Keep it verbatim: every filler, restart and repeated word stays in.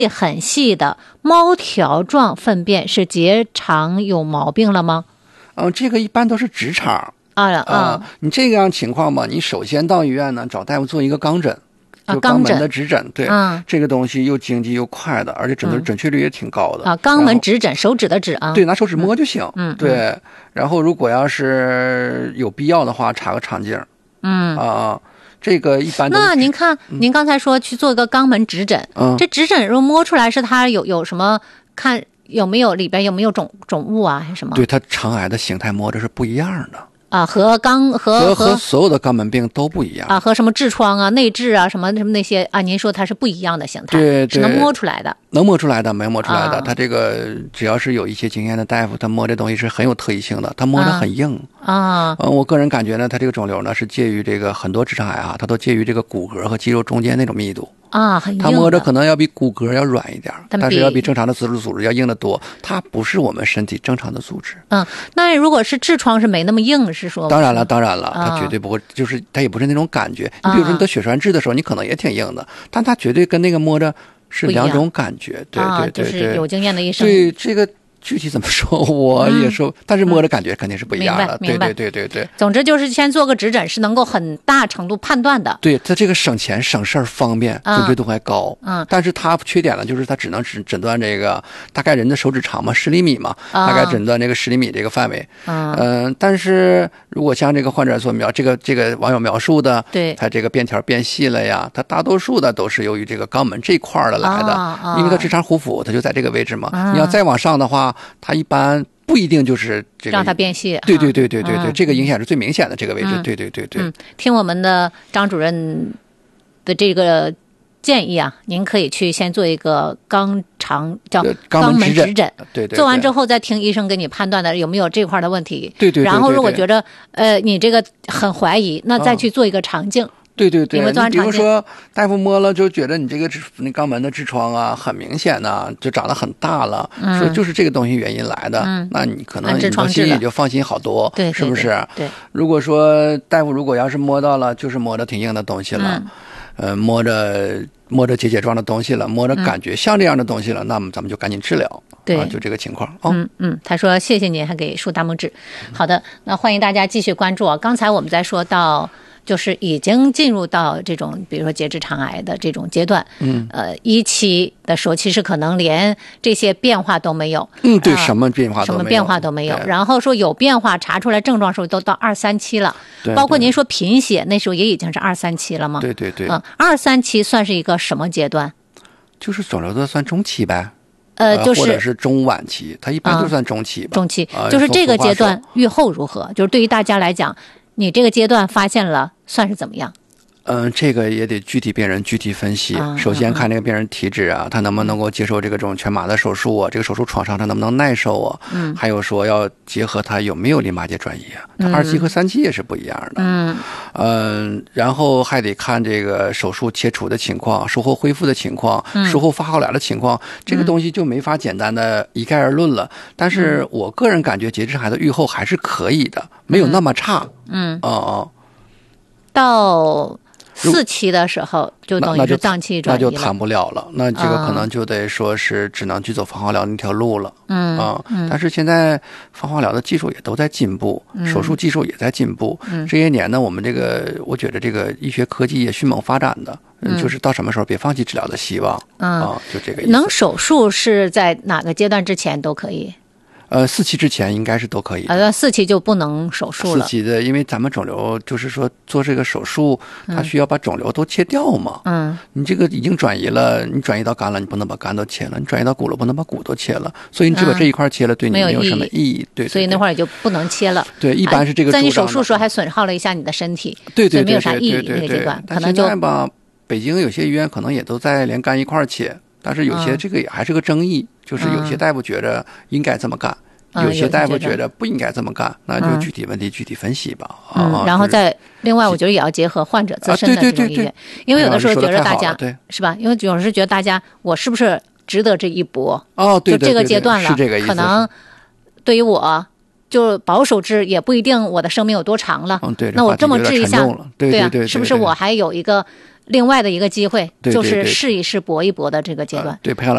很细的猫条状粪便是结肠有毛病了吗？ 嗯，这个一般都是直肠啊啊、 呃，你这个样情况吧，你首先到医院呢找大夫做一个肛诊。就肛门的指诊，对、 嗯， 这个东西又经济又快的，而且诊断准确率也挺高的、 嗯、啊。肛门指诊，手指的指啊， 对，拿手指摸就行。 嗯， 对。嗯、然后如果要是有必要的话，查个肠镜。 嗯啊，这个一般都是。 那您看，嗯、您刚才说去做个肛门指诊，嗯，这指诊如果摸出来是它有有什么看有没有里边有没有肿肿物啊，还是什么？ 对，它肠癌的形态摸着是不一样的。 啊，和肛和和和所有的肛门病都不一样啊，和什么痔疮啊、内痔啊、什么什么那些啊，您说它是不一样的形态， 对，对， 是能摸出来的， 能摸出来的，没摸出来的。 啊、 他这个只要是有一些经验的大夫，他摸这东西是很有特异性的，他摸着很硬啊。 嗯，我个人感觉呢，他这个肿瘤呢是介于这个很多直肠癌啊，它都介于这个骨骼和肌肉中间那种密度。 啊，很硬的， 它摸着可能要比骨骼要软一点，但是要比正常的组织组织要硬得多。它不是我们身体正常的组织。 嗯，那如果是痔疮是没那么硬，是说？ 当然了，当然了，它绝对不会，啊、就是它也不是那种感觉。你比如说你得血栓治的时候，你可能也挺硬的，但它绝对跟那个摸着是两种感觉。对对对对， 就是有经验的医生。 对这个。具体怎么说我也说、嗯、但是摸着感觉肯定是不一样的、 嗯、明白对对对对对。 总之就是先做个指诊是能够很大程度判断的。 对，它这个省钱省事儿方便，准确度还高。 嗯， 但是它缺点呢，就是它只能诊诊断这个大概人的手指长嘛，十厘米嘛，嗯、大概诊断这个十厘米这个范围。 嗯、 呃、但是如果像这个患者所描这个这个网友描述的， 对， 它这个便条变细了呀，它大多数的都是由于这个肛门这块的来的， 哦、 因为它直肠虎腹，它就在这个位置嘛。 嗯、 你要再往上的话，它一般。不一定就是这个让它变细， 对对对对对对、嗯，这个影响是最明显的这个位置， 嗯、 对对对对。 嗯，听我们的张主任的这个建议啊，您可以去先做一个肛肠叫肛门指诊， 对 对, 对， 做完之后再听医生给你判断的有没有这块的问题， 对 对, 对, 对, 对。 然后如果觉得呃你这个很怀疑，那再去做一个肠镜。嗯对对对， 你比如说大夫摸了就觉得你这个那肛门的痔疮啊很明显呐、啊，就长得很大了，嗯、说就是这个东西原因来的， 嗯、 那你可能你的心里就放心好多， 对， 是不是？ 对。对如果说大夫如果要是摸到了，就是摸着挺硬的东西了，嗯、呃，摸着摸着结节状的东西了，摸着感觉像这样的东西了，嗯、那么咱们就赶紧治疗。 对、 啊，就这个情况。哦、 嗯嗯，他说谢谢您，还给竖大拇指。好的，那欢迎大家继续关注啊。刚才我们在说到。就是已经进入到这种，比如说结直肠癌的这种阶段， 嗯， 呃，一期的时候，其实可能连这些变化都没有， 嗯，对，呃、什么变化都没有， 什么变化都没有。然后说有变化，查出来症状时候都到二三期了， 对， 包括您说贫血，那时候也已经是二三期了吗？ 对对对， 嗯，二三期算是一个什么阶段？ 就是肿瘤的算中期呗。 呃，就是或者是中晚期，它一般都算中期吧。 中期、 呃、 就是这个阶段预后如何？就是对于大家来讲。你这个阶段发现了，算是怎么样？ 嗯、呃，这个也得具体病人具体分析。 啊、 首先看这个病人体质啊，他能不能够接受这个种全麻的手术啊？这个手术创伤他能不能耐受啊？ 嗯， 还有说要结合他有没有淋巴结转移啊？他二期和三期也是不一样的。 嗯， 嗯、呃，然后还得看这个手术切除的情况、术后恢复的情况、 嗯、 术后发好疗的情况，这个东西就没法简单的一概而论了。但是我个人感觉结直肠癌的预后还是可以的，没有那么差。 嗯， 哦、嗯、哦。 到四期的时候，就等于是脏器转移了， 那就谈不了了。那这个可能就得说是只能去走放化疗那条路了。 嗯啊、 嗯， 但是现在放化疗的技术也都在进步， 嗯、 手术技术也在进步。 嗯， 这些年呢，我们这个我觉得这个医学科技也迅猛发展的，嗯，就是到什么时候别放弃治疗的希望。 嗯啊，就这个意思。 能手术是在哪个阶段之前都可以？ 呃，四期之前应该是都可以的。 呃，四期就不能手术了。 四期的，因为咱们肿瘤就是说做这个手术，它需要把肿瘤都切掉嘛。 嗯。 你这个已经转移了，你转移到肝了，你不能把肝都切了；你转移到骨了，不能把骨都切了。所以你只把这一块切了，嗯、对你没有什么意义。对, 对, 对。 所以那会儿也就不能切了。 对，一般是这个。 在你手术时候还损耗了一下你的身体。 对对对对对。 没有啥意义那个阶段，可能就。 现在吧，北京有些医院可能也都在连肝一块切，但是有些这个也还是个争议，嗯、就是有些大夫觉得应该这么干。 嗯、 有些大夫觉得不应该这么干，嗯、那就具体问题具体分析吧。 嗯， 啊、 然后再另外，我觉得也要结合患者自身的这种意愿， 啊、 因为有的时候觉得大家、 哎、 是吧？因为有时候觉得大家我是不是值得这一搏？ 哦，对对对对， 就这个阶段了， 是这个意思。 可能对于我。就保守治也不一定我的生命有多长了， 嗯，对， 那我这么治一下， 对啊，是不是我还有一个另外的一个机会， 对对对就是试一试搏一搏的这个阶段。 呃对，配好了。